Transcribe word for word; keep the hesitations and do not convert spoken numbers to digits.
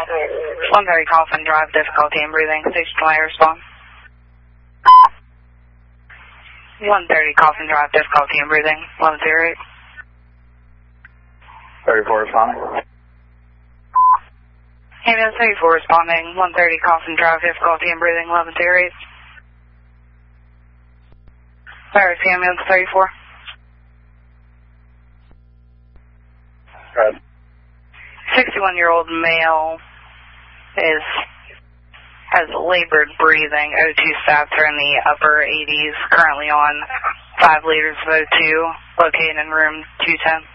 one thirty Coffin Drive, difficulty in breathing. Station twenty, respond. one thirty Coffin Drive, difficulty in breathing. eleven zero eight. thirty-four responding. Ambulance thirty-four responding. one thirty Coffin Drive, difficulty in breathing. eleven zero eight. Sorry, ambulance thirty-four. Good. sixty-one-year-old male is has labored breathing. O two stats are in the upper eighties. Currently on five liters of O two, located in room two ten.